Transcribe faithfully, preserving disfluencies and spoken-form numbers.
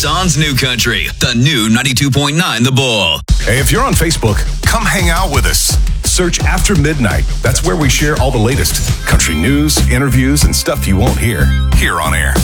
Tucson's New Country, the new ninety-two point nine The Bull. Hey, if you're on Facebook, come hang out with us. Search After Midnight. That's where we share all the latest country news, interviews, and stuff you won't hear here on air.